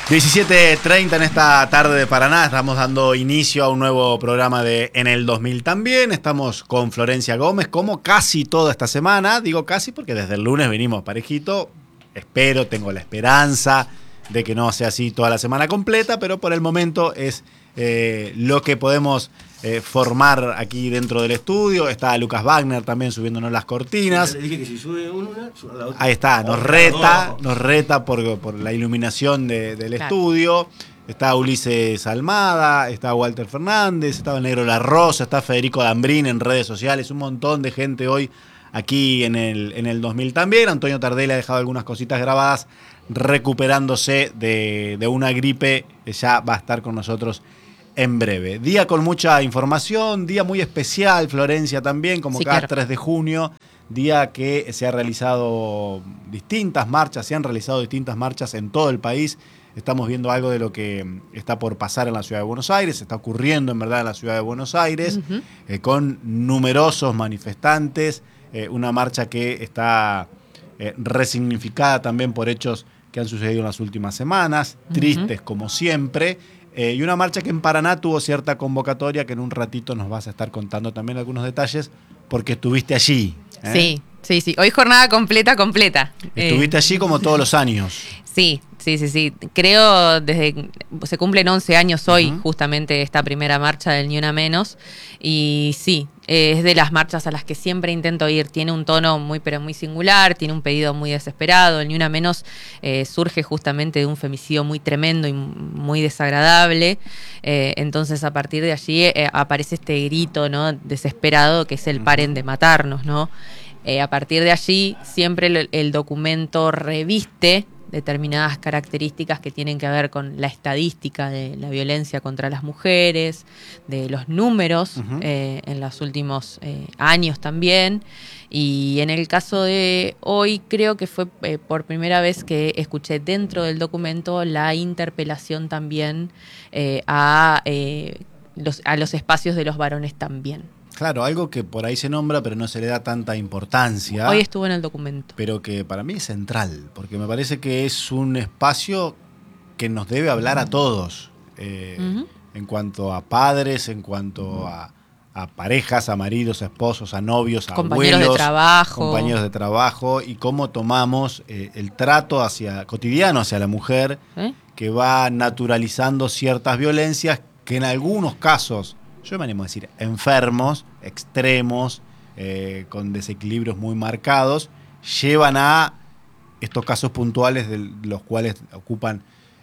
17:30 en esta tarde de Paraná, estamos dando inicio a un nuevo programa de En el 2000 también. Estamos con Florencia Gómez, como casi toda esta semana. Digo casi porque desde el lunes venimos parejito. Tengo la esperanza de que no sea así toda la semana completa, pero por el momento es lo que podemos formar aquí dentro del estudio. Está Lucas Wagner también subiéndonos las cortinas. Le dije que si sube una, sube la otra. Ahí está, nos reta por la iluminación del estudio. Está Ulises Almada, está Walter Fernández, está el Negro La Rosa, está Federico Dambrín en redes sociales, un montón de gente hoy aquí en el 2000 también. Antonio Tardelli ha dejado algunas cositas grabadas recuperándose de una gripe, ya va a estar con nosotros en breve. Día con mucha información, día muy especial, Florencia también, como cada 3 de junio, día que se han realizado distintas marchas en todo el país. Estamos viendo algo de lo que está por pasar en la ciudad de Buenos Aires, está ocurriendo en verdad en la ciudad de Buenos Aires, con numerosos manifestantes, una marcha que está resignificada también por hechos que han sucedido en las últimas semanas, tristes como siempre. Y una marcha que en Paraná tuvo cierta convocatoria que en un ratito nos vas a estar contando también algunos detalles porque estuviste allí. Sí. Hoy jornada completa. Estuviste allí como todos los años. Sí. Creo se cumplen 11 años hoy justamente esta primera marcha del Ni Una Menos. Y sí, es de las marchas a las que siempre intento ir. Tiene un tono muy singular, tiene un pedido muy desesperado. El Ni Una Menos surge justamente de un femicidio muy tremendo y muy desagradable. Entonces a partir de allí aparece este grito, ¿no?, desesperado, que es el paren de matarnos, ¿no? A partir de allí siempre el documento reviste determinadas características que tienen que ver con la estadística de la violencia contra las mujeres, de los números en los últimos años también. Y en el caso de hoy creo que fue por primera vez que escuché dentro del documento la interpelación también a los espacios de los varones también. Claro, algo que por ahí se nombra pero no se le da tanta importancia. Hoy estuvo en el documento. Pero que para mí es central, porque me parece que es un espacio que nos debe hablar a todos, en cuanto a padres, en cuanto a parejas, a maridos, a esposos, a novios, a compañeros abuelos, compañeros de trabajo, y cómo tomamos el trato cotidiano hacia la mujer, que va naturalizando ciertas violencias que en algunos casos, yo me animo a decir, enfermos, extremos, con desequilibrios muy marcados, llevan a estos casos puntuales de los cuales ocupan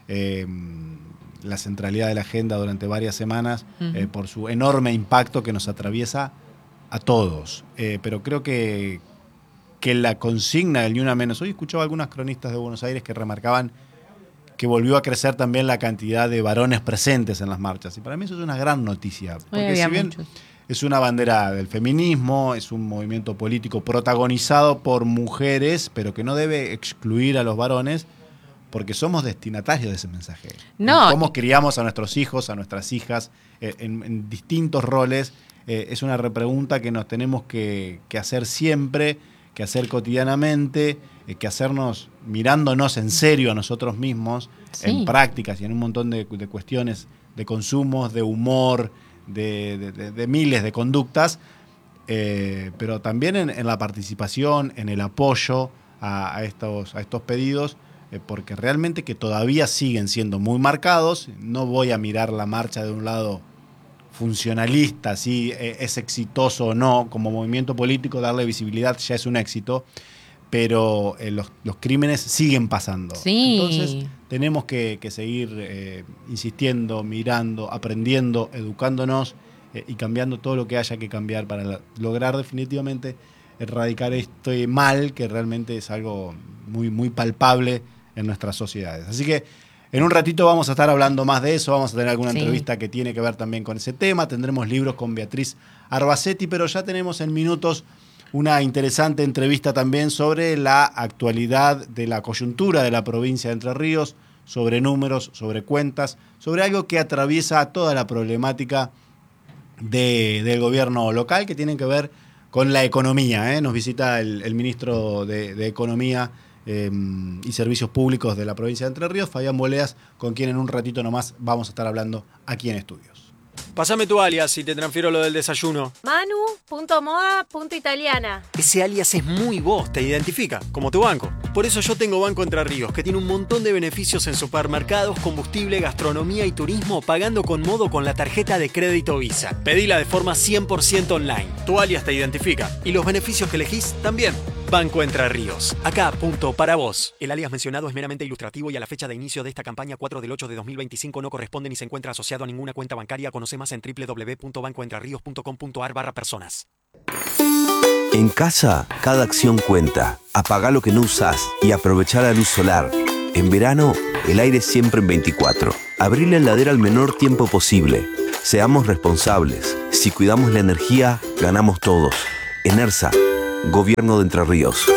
la centralidad de la agenda durante varias semanas, por su enorme impacto que nos atraviesa a todos. Pero creo que la consigna del Ni Una Menos, hoy escuchaba algunas cronistas de Buenos Aires que remarcaban que volvió a crecer también la cantidad de varones presentes en las marchas. Y para mí eso es una gran noticia. Porque si bien es una bandera del feminismo, es un movimiento político protagonizado por mujeres, pero que no debe excluir a los varones, porque somos destinatarios de ese mensaje. No. Cómo criamos a nuestros hijos, a nuestras hijas, en distintos roles, es una repregunta que nos tenemos que hacer siempre, que hacer cotidianamente, que hacernos mirándonos en serio a nosotros mismos, en prácticas y en un montón de cuestiones de consumos, de humor, de miles de conductas, pero también en la participación, en el apoyo a estos pedidos, porque realmente que todavía siguen siendo muy marcados. No voy a mirar la marcha de un lado funcionalista, si es exitoso o no. Como movimiento político darle visibilidad ya es un éxito, pero los crímenes siguen pasando. Sí. Entonces tenemos que seguir insistiendo, mirando, aprendiendo, educándonos y cambiando todo lo que haya que cambiar para lograr definitivamente erradicar este mal que realmente es algo muy, muy palpable en nuestras sociedades. Así que en un ratito vamos a estar hablando más de eso, vamos a tener alguna entrevista que tiene que ver también con ese tema, tendremos libros con Beatriz Arbacetti, pero ya tenemos en minutos una interesante entrevista también sobre la actualidad de la coyuntura de la provincia de Entre Ríos, sobre números, sobre cuentas, sobre algo que atraviesa toda la problemática del gobierno local, que tienen que ver con la economía. Nos visita el ministro de Economía, y Servicios Públicos de la provincia de Entre Ríos, Fabián Boleas, con quien en un ratito nomás vamos a estar hablando aquí en estudios. Pásame tu alias y te transfiero lo del desayuno. Manu.moda.italiana. Ese alias es muy vos, te identifica, como tu banco. Por eso yo tengo Banco Entre Ríos, que tiene un montón de beneficios en supermercados, combustible, gastronomía y turismo, pagando con modo con la tarjeta de crédito Visa. Pedila de forma 100% online. Tu alias te identifica y los beneficios que elegís también. Banco Entre Ríos. Acá, punto para vos. El alias mencionado es meramente ilustrativo y a la fecha de inicio de esta campaña 4/8/2025 no corresponde ni se encuentra asociado a ninguna cuenta bancaria. Conoce más en www.bancoentrerios.com.ar/personas. En casa, cada acción cuenta. Apagá lo que no usás y aprovechá la luz solar. En verano, el aire siempre en 24. Abrí la heladera al menor tiempo posible. Seamos responsables. Si cuidamos la energía, ganamos todos. ENERSA, Gobierno de Entre Ríos.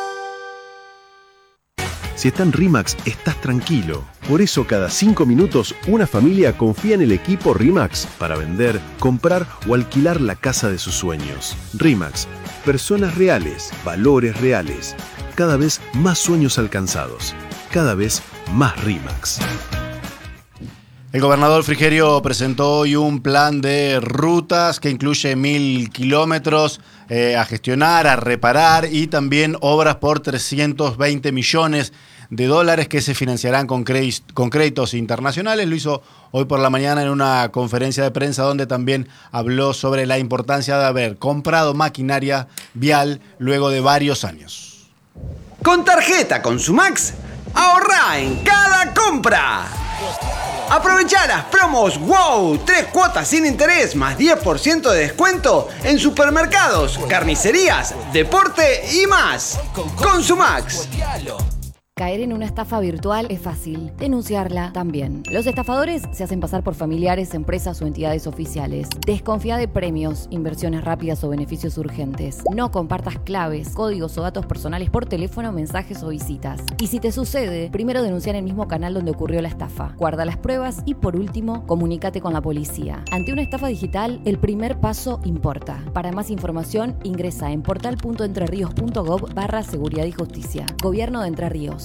Si está en RIMAX, estás tranquilo. Por eso cada 5 minutos una familia confía en el equipo RIMAX para vender, comprar o alquilar la casa de sus sueños. RIMAX, personas reales, valores reales. Cada vez más sueños alcanzados. Cada vez más RIMAX. El gobernador Frigerio presentó hoy un plan de rutas que incluye 1.000 kilómetros a gestionar, a reparar y también obras por 320 millones de dólares que se financiarán con créditos internacionales. Lo hizo hoy por la mañana en una conferencia de prensa donde también habló sobre la importancia de haber comprado maquinaria vial luego de varios años. Con tarjeta Consumax, ahorrá en cada compra. Aprovechá las promos WOW, 3 cuotas sin interés más 10% de descuento en supermercados, carnicerías, deporte y más. Consumax. Caer en una estafa virtual es fácil, denunciarla también. Los estafadores se hacen pasar por familiares, empresas o entidades oficiales. Desconfía de premios, inversiones rápidas o beneficios urgentes. No compartas claves, códigos o datos personales por teléfono, mensajes o visitas. Y si te sucede, primero denuncia en el mismo canal donde ocurrió la estafa. Guarda las pruebas y por último, comunícate con la policía. Ante una estafa digital, el primer paso importa. Para más información, ingresa en portal.entrerios.gov/seguridad y justicia. Gobierno de Entre Ríos.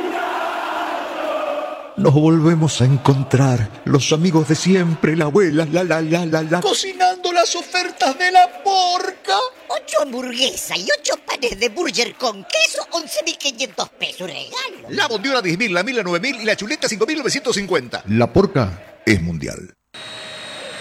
Nos volvemos a encontrar, los amigos de siempre, la abuela, la. Cocinando las ofertas de La Porca. 8 hamburguesas y 8 panes de burger con queso, 11.500 pesos regalo. La bondiola 10.000, la 1.000, la 9.000 y la chuleta 5.950. La Porca es mundial.